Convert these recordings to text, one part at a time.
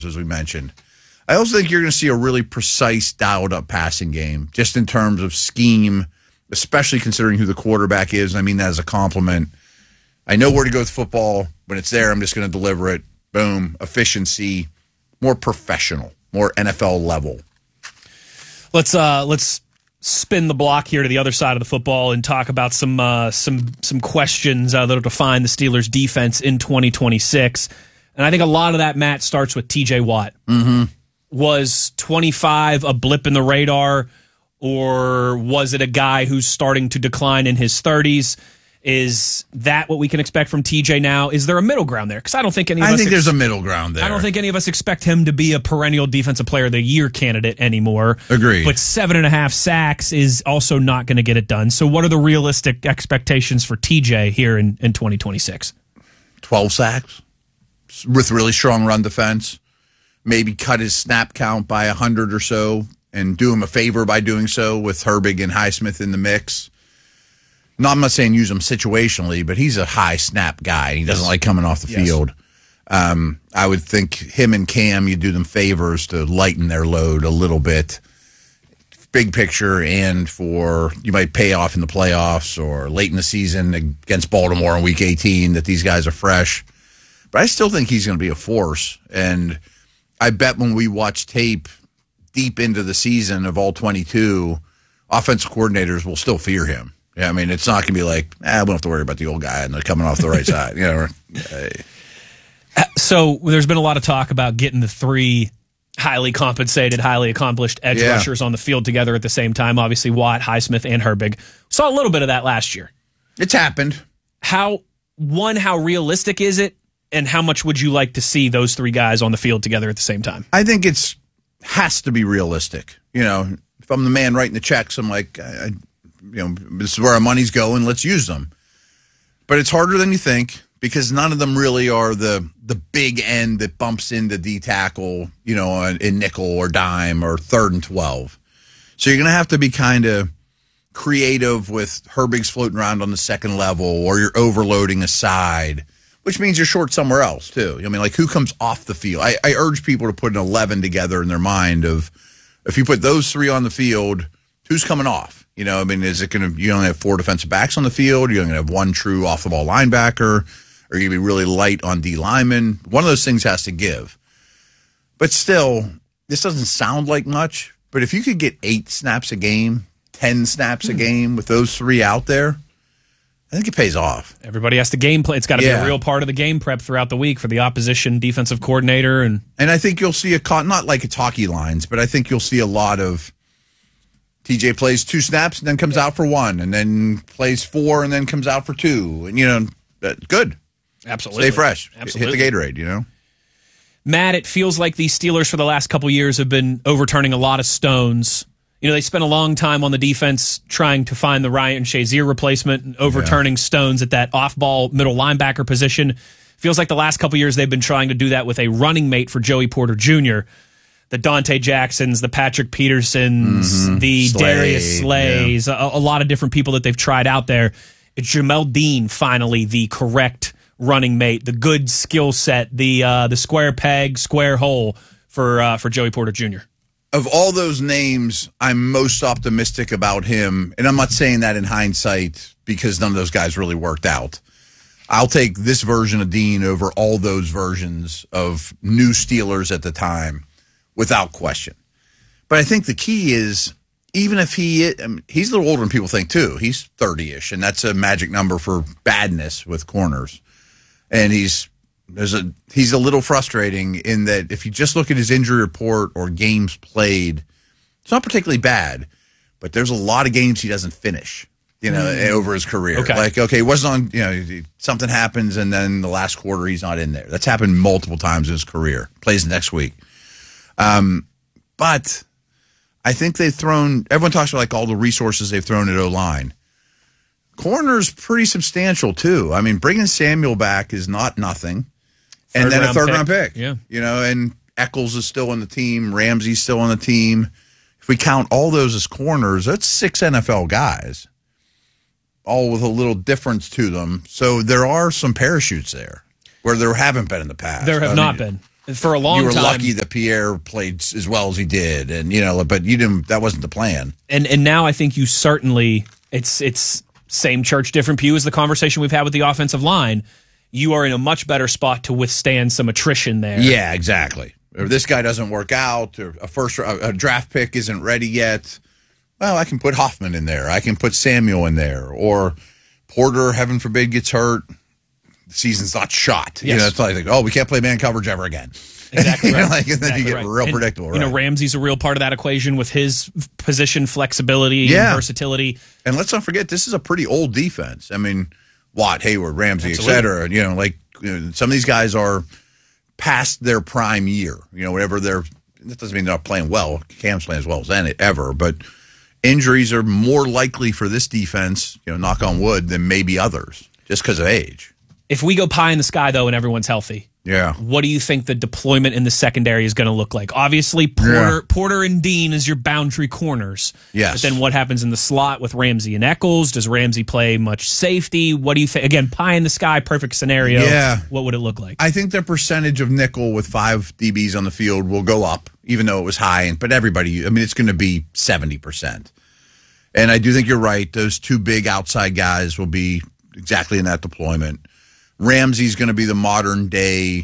as we mentioned. I also think you're going to see a really precise, dialed-up passing game, just in terms of scheme, especially considering who the quarterback is. I mean that as a compliment. I know where to go with football. When it's there, I'm just going to deliver it. Boom. Efficiency. More professional. More NFL level. Let's spin the block here to the other side of the football and talk about some questions that'll define the Steelers' defense in 2026. And I think a lot of that, Matt, starts with T.J. Watt. Mm-hmm. Was 25 a blip in the radar, or was it a guy who's starting to decline in his 30s? Is that what we can expect from TJ now? Is there a middle ground there? Because I don't think any of us... I think there's a middle ground there. I don't think any of us expect him to be a perennial Defensive Player of the Year candidate anymore. Agreed. But 7.5 sacks is also not going to get it done. So what are the realistic expectations for TJ here in 2026? 12 sacks with really strong run defense. Maybe cut his snap count by 100 or so and do him a favor by doing so with Herbig and Highsmith in the mix. No, I'm not saying use him situationally, but he's a high snap guy. He doesn't like coming off the field. I would think him and Cam, you do them favors to lighten their load a little bit. Big picture, and for you might pay off in the playoffs or late in the season against Baltimore in Week 18 that these guys are fresh. But I still think he's going to be a force. And I bet when we watch tape deep into the season of all 22, offensive coordinators will still fear him. Yeah, I mean, it's not going to be like, we don't have to worry about the old guy and they're coming off the right side. You know. So there's been a lot of talk about getting the three highly compensated, highly accomplished edge rushers on the field together at the same time. Obviously, Watt, Highsmith, and Herbig. Saw a little bit of that last year. It's happened. How realistic is it, and how much would you like to see those three guys on the field together at the same time? I think has to be realistic. You know, if I'm the man writing the checks, I'm like, this is where our money's going. Let's use them. But it's harder than you think because none of them really are the big end that bumps into D tackle, in nickel or dime or 3rd and 12. So you're going to have to be kind of creative with Herbig's floating around on the second level, or you're overloading a side, which means you're short somewhere else too. I mean, like who comes off the field? I urge people to put an 11 together in their mind of if you put those three on the field, who's coming off? I mean, is it going to, you only have 4 defensive backs on the field? You're going to have 1 true off-the-ball linebacker? Or you're going to be really light on D linemen? One of those things has to give. But still, this doesn't sound like much. But if you could get 8 snaps a game, 10 snaps a game with those 3 out there, I think it pays off. Everybody has to game play. It's got to be a real part of the game prep throughout the week for the opposition defensive coordinator. And I think you'll see not like it's hockey lines, but I think you'll see a lot of TJ plays 2 snaps and then comes out for 1, and then plays 4 and then comes out for 2. And, good. Absolutely. Stay fresh. Absolutely. Hit the Gatorade, Matt, it feels like these Steelers for the last couple years have been overturning a lot of stones. They spent a long time on the defense trying to find the Ryan Shazier replacement and overturning stones at that off-ball middle linebacker position. Feels like the last couple years they've been trying to do that with a running mate for Joey Porter Jr., the Dante Jacksons, the Patrick Petersons, the Darius Slays, a lot of different people that they've tried out there. It's Jamel Dean, finally, the correct running mate, the good skill set, the square peg, square hole for Joey Porter Jr. Of all those names, I'm most optimistic about him, and I'm not saying that in hindsight because none of those guys really worked out. I'll take this version of Dean over all those versions of new Steelers at the time. Without question. But I think the key is, even if he's a little older than people think, too. He's 30-ish, and that's a magic number for badness with corners. And he's a little frustrating in that if you just look at his injury report or games played, it's not particularly bad, but there's a lot of games he doesn't finish, over his career. Okay. It wasn't on, something happens, and then the last quarter he's not in there. That's happened multiple times in his career. Plays next week. But I think everyone talks about all the resources they've thrown at O-line. Corner's pretty substantial too. I mean, bringing Samuel back is not nothing. And then a third-round pick. Yeah. And Eccles is still on the team. Ramsey's still on the team. If we count all those as corners, that's 6 NFL guys, all with a little difference to them. So there are some parachutes there where there haven't been in the past. There have not been. for a long time. You were lucky that Pierre played as well as he did, and but you didn't. That wasn't the plan. And now I think you certainly it's same church, different pew as the conversation we've had with the offensive line. You are in a much better spot to withstand some attrition there. Yeah, exactly. Or this guy doesn't work out, or a draft pick isn't ready yet. Well, I can put Hoffman in there. I can put Samuel in there, or Porter, heaven forbid, gets hurt. The season's not shot. Yes. It's like, we can't play man coverage ever again. Exactly right. And then you get real predictable. Right? Ramsey's a real part of that equation with his position flexibility and versatility. And let's not forget, this is a pretty old defense. I mean, Watt, Hayward, Ramsey, etc. Some of these guys are past their prime year. Whatever that doesn't mean they're not playing well. Cam's playing as well as ever, but injuries are more likely for this defense, knock on wood, than maybe others, just because of age. If we go pie in the sky, though, and everyone's healthy, what do you think the deployment in the secondary is going to look like? Obviously, Porter and Dean is your boundary corners. Yes. But then what happens in the slot with Ramsey and Eccles? Does Ramsey play much safety? What do you think? Again, pie in the sky, perfect scenario. Yeah. What would it look like? I think the percentage of nickel with 5 DBs on the field will go up, even though it was high. But it's going to be 70%. And I do think you're right. Those 2 big outside guys will be exactly in that deployment. Ramsey's going to be the modern day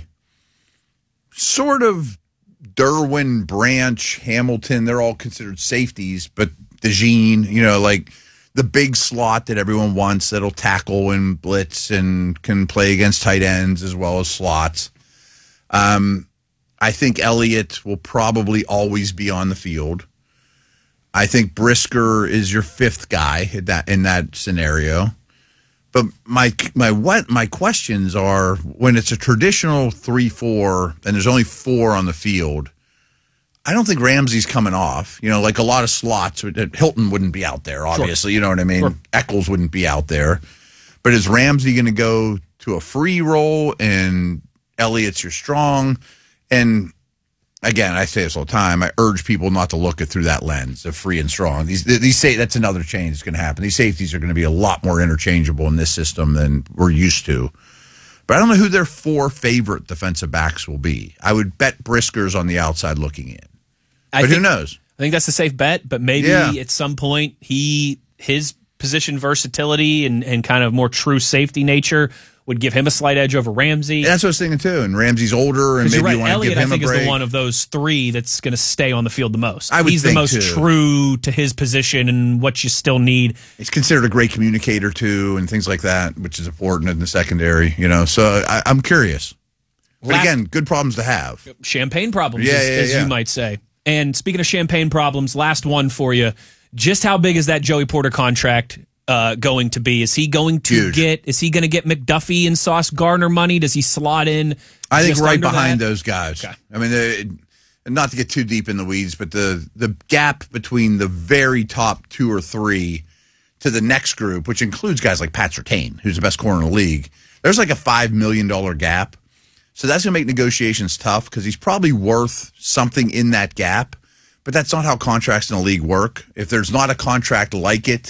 sort of Derwin, Branch, Hamilton. They're all considered safeties, but DeJean, like the big slot that everyone wants that'll tackle and blitz and can play against tight ends as well as slots. I think Elliott will probably always be on the field. I think Brisker is your 5th guy in that scenario. But my questions are, when it's a traditional 3-4 and there's only 4 on the field, I don't think Ramsey's coming off. Like a lot of slots, Hilton wouldn't be out there, obviously. Sure. You know what I mean? Sure. Eccles wouldn't be out there. But is Ramsey going to go to a free roll and Elliott's your strong? And again, I say this all the time. I urge people not to look at through that lens of free and strong. These say that's another change that's going to happen. These safeties are going to be a lot more interchangeable in this system than we're used to. But I don't know who their 4 favorite defensive backs will be. I would bet Brisker's on the outside looking in. But who knows? I think that's a safe bet, but maybe at some point his position versatility and kind of more true safety nature would give him a slight edge over Ramsey. That's what I was thinking too. And Ramsey's older, and maybe you want to give him a break. Elliott, I think, is the one of those 3 that's going to stay on the field the most. He's the most too. True to his position and what you still need. He's considered a great communicator too, and things like that, which is important in the secondary. So I'm curious. But again, good problems to have. Champagne problems, as you might say. And speaking of champagne problems, last one for you. Just how big is that Joey Porter contract going to be? Is he going to get McDuffie and Sauce Gardner money? Does he slot in? I think right behind those guys. Okay. I mean, not to get too deep in the weeds, but the gap between the very top 2 or 3 to the next group, which includes guys like Pat Surtain, who's the best corner in the league, there's like a $5 million gap. So that's going to make negotiations tough because he's probably worth something in that gap. But that's not how contracts in the league work. If there's not a contract like it,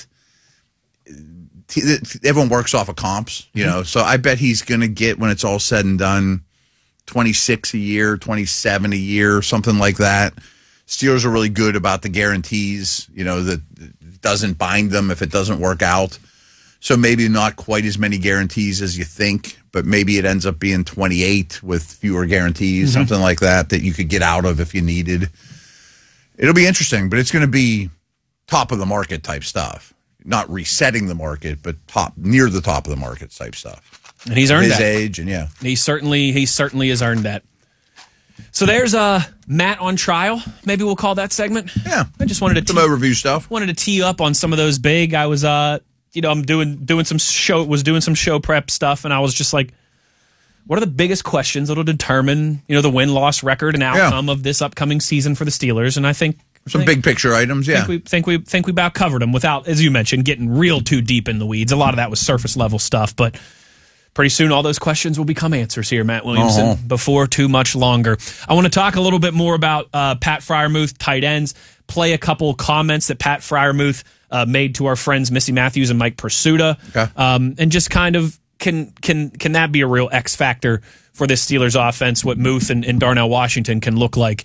everyone works off of comps, So I bet he's going to get, when it's all said and done, 26 a year, 27 a year, something like that. Steelers are really good about the guarantees, that doesn't bind them if it doesn't work out. So maybe not quite as many guarantees as you think, but maybe it ends up being 28 with fewer guarantees, something like that you could get out of if you needed. It'll be interesting, but it's going to be top of the market type stuff. Not resetting the market, but near the top of the market type stuff. And he's earned his that. Age, and he certainly has earned that. So there's Matt on trial. Maybe we'll call that segment. Yeah, I just wanted to some overview stuff. Wanted to tee you up on some of those big. I was I'm doing some show prep stuff, and I was just like, what are the biggest questions that'll determine, the win-loss record and outcome of this upcoming season for the Steelers? And I think some big picture items, yeah. Think we about covered them without, as you mentioned, getting real too deep in the weeds. A lot of that was surface level stuff, but pretty soon all those questions will become answers here, Matt Williamson, before too much longer. I want to talk a little bit more about Pat Freiermuth, tight ends, play a couple comments that Pat Freiermuth made to our friends Missy Matthews and Mike Pursuta, and just kind of can that be a real X factor for this Steelers offense, what Muth and Darnell Washington can look like